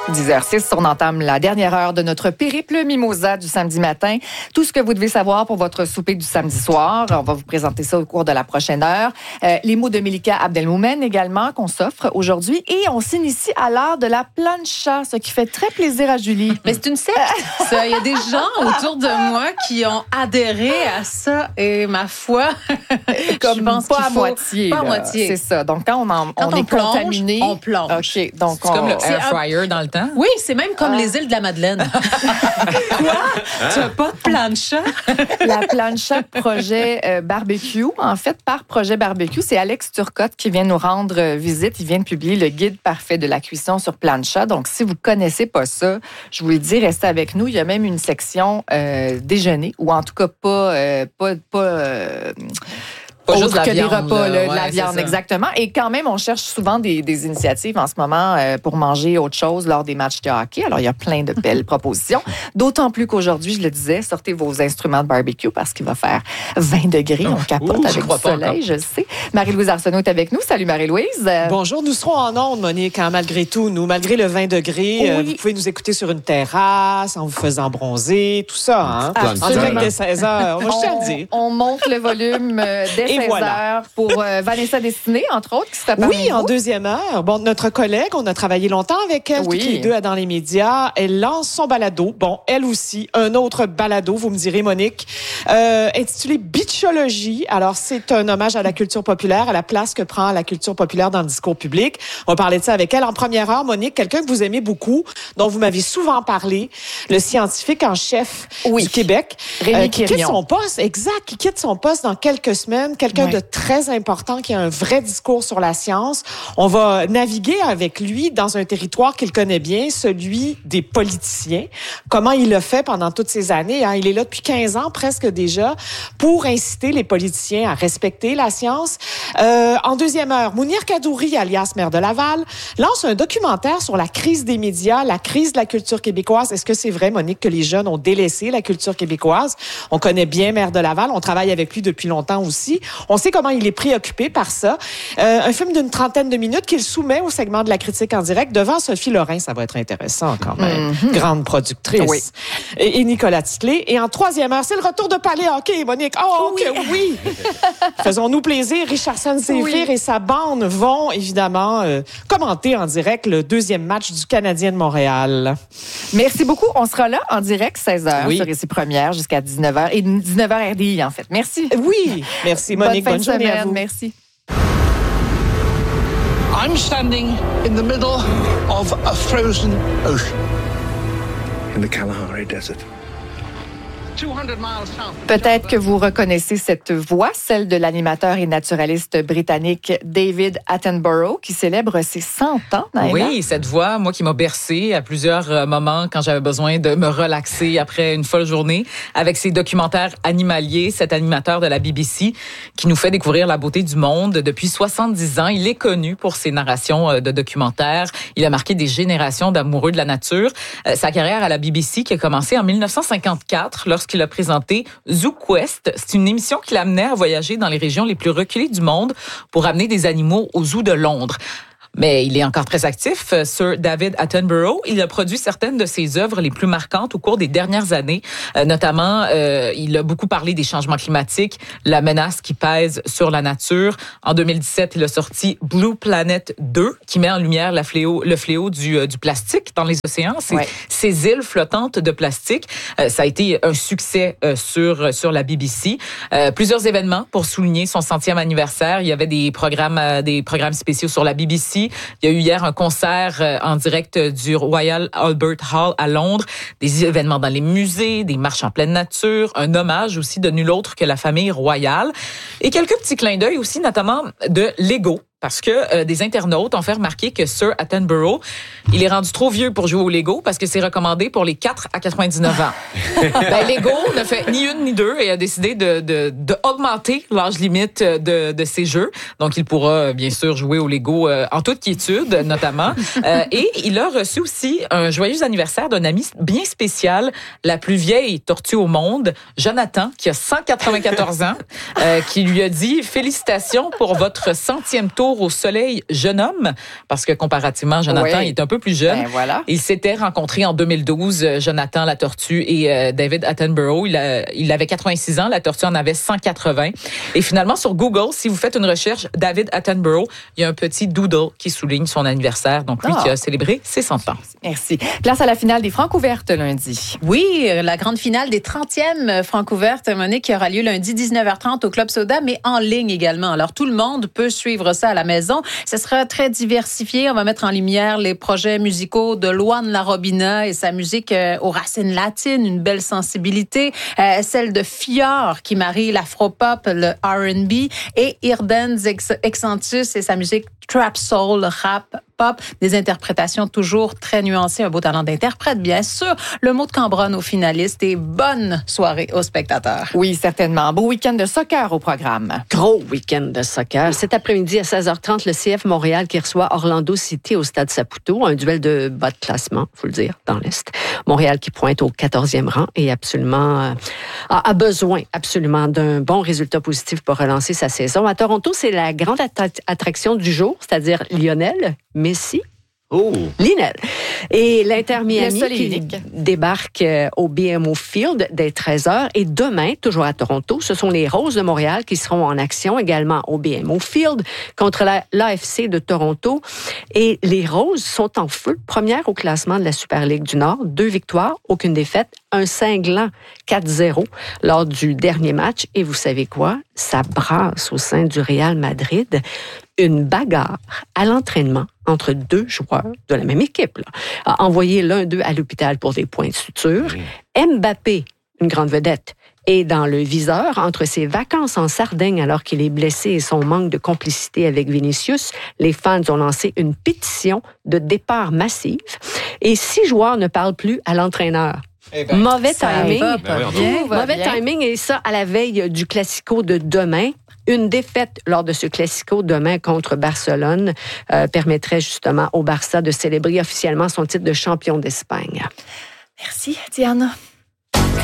10h06, on entame la dernière heure de notre périple Mimosa du samedi matin. Tout ce que vous devez savoir pour votre souper du samedi soir. On va vous présenter ça au cours de la prochaine heure. Les mots de Melika Abdelmoumen également qu'on s'offre aujourd'hui. Et on s'initie à l'art de la plancha, ce qui fait très plaisir à Julie. Mais c'est une secte, ça. Il y a des gens autour de moi qui ont adhéré à ça et ma foi, comme pas à moitié. Pas à moitié. C'est ça. Donc quand on est plonge, contaminé, on plonge. OK, donc c'est comme le air fryer dans le temps. Oui, c'est même comme les îles de la Madeleine. Quoi? Tu n'as pas de plancha? La plancha projet barbecue. En fait, par projet barbecue, c'est Alex Turcotte qui vient nous rendre visite. Il vient de publier le guide parfait de la cuisson sur plancha. Donc, si vous connaissez pas ça, je vous le dis, restez avec nous. Il y a même une section déjeuner, ou en tout cas pas juste que la viande, des repas, là. de la viande, exactement. Et quand même, on cherche souvent des initiatives en ce moment pour manger autre chose lors des matchs de hockey. Alors, il y a plein de belles propositions. D'autant plus qu'aujourd'hui, je le disais, sortez vos instruments de barbecue parce qu'il va faire 20 degrés. On capote avec le soleil, je le sais. Marie-Louise Arsenault est avec nous. Salut Marie-Louise. Bonjour, nous serons en ondes, Monique, malgré tout. Malgré le 20 degrés, vous pouvez nous écouter sur une terrasse, en vous faisant bronzer, tout ça. En direct dès 16h. Moi, je tiens à le dire. On monte le volume dès 16 heures pour Vanessa Destinée, entre autres, qui sera parmi nous. En deuxième heure. Bon, notre collègue, on a travaillé longtemps avec elle, toutes les deux dans les médias. Elle lance son balado. Bon, elle aussi, un autre balado, vous me direz, Monique, intitulé Bitchologie. Alors, c'est un hommage à la culture populaire, à la place que prend la culture populaire dans le discours public. On va parler de ça avec elle. En première heure, Monique, quelqu'un que vous aimez beaucoup, dont vous m'avez souvent parlé, le scientifique en chef du Québec, Rémi qui quitte son poste, qui quitte son poste dans quelques semaines, quelqu'un de très important qui a un vrai discours sur la science. On va naviguer avec lui dans un territoire qu'il connaît bien, celui des politiciens. Comment il a fait pendant toutes ces années. Il est là depuis 15 ans presque déjà pour inciter les politiciens à respecter la science. En deuxième heure, Mounir Kadouri, alias maire de Laval, lance un documentaire sur la crise des médias, la crise de la culture québécoise. Est-ce que c'est vrai, Monique, que les jeunes ont délaissé la culture québécoise? On connaît bien maire de Laval. On travaille avec lui depuis longtemps aussi. On sait comment il est préoccupé par ça. Un film d'une 30aine de minutes qu'il soumet au segment de la critique en direct devant Sophie Lorrain. Ça va être intéressant quand même. Grande productrice. Oui. Et Nicolas Titley. Et en troisième heure, c'est le retour de Palais Hockey, Monique. Oh, que oui! Faisons-nous plaisir. Richardson Zephyr et sa bande vont évidemment commenter en direct le deuxième match du Canadien de Montréal. Merci beaucoup. On sera là en direct 16h sur Ici Première jusqu'à 19h et 19h RDI en fait. Merci. Oui. Merci Monique. Bonne journée à vous. Merci. I'm standing in the middle of a frozen ocean in the Kalahari Desert. Peut-être que vous reconnaissez cette voix, celle de l'animateur et naturaliste britannique David Attenborough, qui célèbre ses 100 ans. Naïla. Oui, cette voix, moi, qui m'a bercée à plusieurs moments quand j'avais besoin de me relaxer après une folle journée, avec ses documentaires animaliers, cet animateur de la BBC qui nous fait découvrir la beauté du monde depuis 70 ans. Il est connu pour ses narrations de documentaires. Il a marqué des générations d'amoureux de la nature. Sa carrière à la BBC qui a commencé en 1954, lorsqu'il a présenté Zoo Quest. C'est une émission qui l'amenait à voyager dans les régions les plus reculées du monde pour amener des animaux au zoo de Londres. Mais il est encore très actif, Sir David Attenborough. Il a produit certaines de ses œuvres les plus marquantes au cours des dernières années. Notamment, il a beaucoup parlé des changements climatiques, la menace qui pèse sur la nature. En 2017, il a sorti Blue Planet 2, qui met en lumière le fléau du plastique dans les océans. Ces îles flottantes de plastique. Ça a été un succès sur la BBC. Plusieurs événements pour souligner son 100e anniversaire. Il y avait des programmes spéciaux sur la BBC. Il y a eu hier un concert en direct du Royal Albert Hall à Londres, des événements dans les musées, des marches en pleine nature, un hommage aussi de nul autre que la famille royale et quelques petits clins d'œil aussi, notamment de Lego. Parce que des internautes ont fait remarquer que Sir Attenborough, il est rendu trop vieux pour jouer au Lego parce que c'est recommandé pour les 4 à 99 ans. Lego ne fait ni une ni deux et a décidé de augmenter l'âge limite de ses jeux. Donc, il pourra bien sûr jouer au Lego en toute quiétude, notamment. Et il a reçu aussi un joyeux anniversaire d'un ami bien spécial, la plus vieille tortue au monde, Jonathan, qui a 194 ans, qui lui a dit « Félicitations pour votre 100e tour retour au soleil jeune homme, parce que comparativement, Jonathan il est un peu plus jeune. Ben voilà. Ils s'étaient rencontrés en 2012, Jonathan la tortue et David Attenborough. Il avait 86 ans, la tortue en avait 180. Et finalement, sur Google, si vous faites une recherche David Attenborough, il y a un petit doodle qui souligne son anniversaire. Donc, lui qui a célébré ses 100 ans. Merci. Place à la finale des Francs ouvertes lundi. Oui, la grande finale des 30e Francs ouvertes, Monique, qui aura lieu lundi 19h30 au Club Soda, mais en ligne également. Alors, tout le monde peut suivre ça à la maison. Ce sera très diversifié. On va mettre en lumière les projets musicaux de Luan Larobina et sa musique aux racines latines, une belle sensibilité. Celle de Fior, qui marie l'afro-pop, le R&B, et Irden Exantus et sa musique trap soul, rap, pop, des interprétations toujours très nuancées, un beau talent d'interprète, bien sûr. Le mot de Cambronne aux finalistes et bonne soirée aux spectateurs. Oui, certainement. Beau week-end de soccer au programme. Gros week-end de soccer. Cet après-midi à 16h30, le CF Montréal qui reçoit Orlando City au Stade Saputo. Un duel de bas de classement, faut le dire, dans l'Est. Montréal qui pointe au 14e rang et absolument a besoin absolument d'un bon résultat positif pour relancer sa saison. À Toronto, c'est la grande attraction du jour, c'est-à-dire Lionel Messi. Lionel. Et l'Inter Miami qui débarque au BMO Field dès 13h. Et demain, toujours à Toronto, ce sont les Roses de Montréal qui seront en action également au BMO Field contre l'AFC de Toronto. Et les Roses sont en feu, première au classement de la Super Ligue du Nord. 2 victoires, aucune défaite, un cinglant 4-0 lors du dernier match. Et vous savez quoi? Ça brasse au sein du Real Madrid. Une bagarre à l'entraînement entre 2 joueurs de la même équipe a envoyé l'un d'eux à l'hôpital pour des points de suture. Mbappé, une grande vedette, est dans le viseur entre ses vacances en Sardaigne alors qu'il est blessé et son manque de complicité avec Vinicius. Les fans ont lancé une pétition de départ massif et 6 joueurs ne parlent plus à l'entraîneur. Mauvais timing. Mauvais timing et ça à la veille du Classico de demain. Une défaite lors de ce Classico demain contre Barcelone permettrait justement au Barça de célébrer officiellement son titre de champion d'Espagne. Merci, Diana.